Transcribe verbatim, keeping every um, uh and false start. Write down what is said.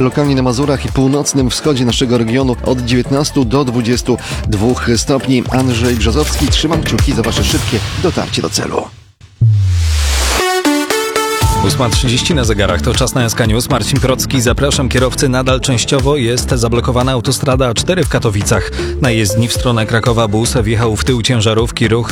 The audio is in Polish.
lokalnie na Mazurach i północnym wschodzie naszego regionu od dziewiętnastu do dwudziestu dwóch stopni. Andrzej Brzozowski, trzymam kciuki za wasze szybkie dotarcie do celu. ósma trzydzieści na zegarach, to czas na S K News. Marcin Procki, zapraszam. Kierowcy, nadal częściowo jest zablokowana autostrada A cztery w Katowicach. Na jezdni w stronę Krakowa bus wjechał w tył ciężarówki. Ruch